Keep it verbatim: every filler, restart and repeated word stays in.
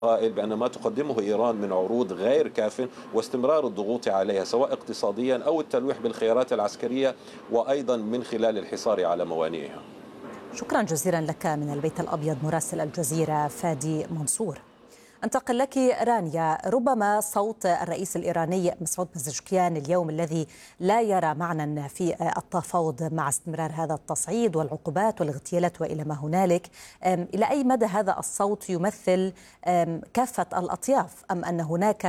قائل بأن ما تقدمه إيران من عروض غير كاف، واستمرار الضغوط عليها سواء اقتصاديا أو التلويح بالخيارات العسكرية، وأيضا من خلال الحصار على موانئها. شكرا جزيلا لك من البيت الأبيض مراسل الجزيرة فادي منصور. أنتقل لك رانيا. ربما صوت الرئيس الإيراني مسعود بزشكيان اليوم الذي لا يرى معنى في التفاوض مع استمرار هذا التصعيد والعقوبات والاغتيالات وإلى ما هنالك، إلى أي مدى هذا الصوت يمثل كافة الأطياف، أم أن هناك